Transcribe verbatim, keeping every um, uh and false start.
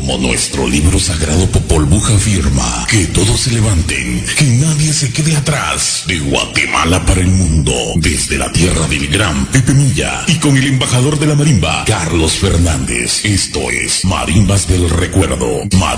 Como nuestro libro sagrado Popol Vuh afirma, que todos se levanten, que nadie se quede atrás. De Guatemala para el mundo, desde la tierra del gran Pepe Milla y con el embajador de la marimba, Carlos Fernández. Esto es Marimbas del Recuerdo. Mar